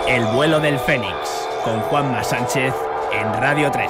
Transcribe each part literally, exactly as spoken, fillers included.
El vuelo del Fénix, con Juanma Sánchez en Radio tres.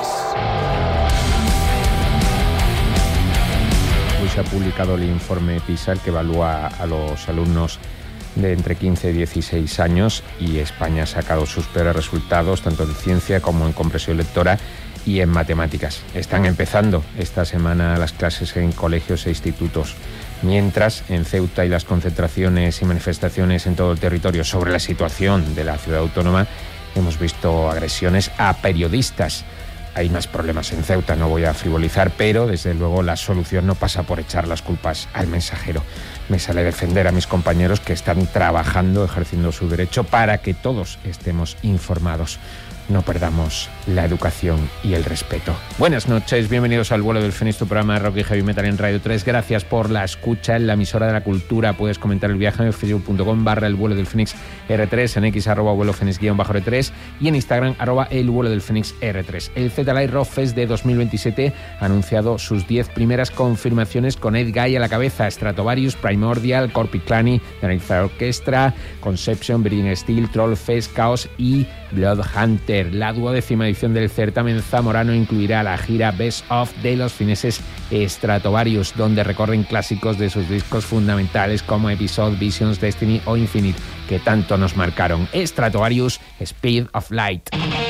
Hoy se ha publicado el informe PISA, el que evalúa a los alumnos de entre quince y dieciséis años, y España ha sacado sus peores resultados, tanto en ciencia como en comprensión lectora y en matemáticas. Están empezando esta semana las clases en colegios e institutos, mientras en Ceuta y las concentraciones y manifestaciones en todo el territorio sobre la situación de la ciudad autónoma hemos visto agresiones a periodistas. Hay más problemas en Ceuta, no voy a frivolizar, pero desde luego la solución no pasa por echar las culpas al mensajero. Me sale defender a mis compañeros que están trabajando, ejerciendo su derecho para que todos estemos informados. No perdamos la educación y el respeto. Buenas noches, bienvenidos al Vuelo del Fénix, tu programa de rock y heavy metal en Radio tres. Gracias por la escucha en la emisora de la cultura. Puedes comentar el viaje en facebook punto com barra el vuelo del Fénix R tres, en X arroba vuelo fénix guión bajo R tres y en Instagram arroba el vuelo del Fénix R tres. El Z-Live Rock Fest de dos mil veintisiete ha anunciado sus diez primeras confirmaciones con Ed Guy a la cabeza: Stratovarius, Primordial, Corpiclani, The Nightfire Orchestra, Conception, Breeding Steel, Trollfest, Chaos y Bloodhunter. La duodécima edición del certamen zamorano incluirá la gira Best Of de los fineses Stratovarius, donde recorren clásicos de sus discos fundamentales como Episode, Visions, Destiny o Infinite, que tanto nos marcaron. Stratovarius, Speed of Light.